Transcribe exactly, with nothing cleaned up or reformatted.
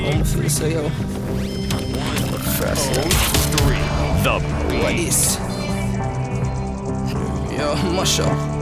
I'ma feel so yo. Faster. three. The What is? Yo, Musho.